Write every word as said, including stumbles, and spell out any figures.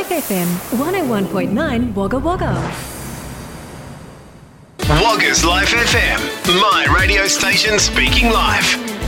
Life F M, one oh one point nine Wagga Wagga. Wagga's Life F M, my radio station speaking life.